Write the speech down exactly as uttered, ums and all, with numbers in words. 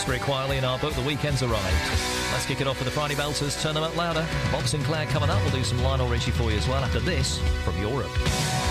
very quietly in our book, The Weekend's Arrived. Let's kick it off with the Friday Belters. Turn them up louder. Bob Sinclair coming up. We'll do some Lionel Richie for you as well after this from Europe.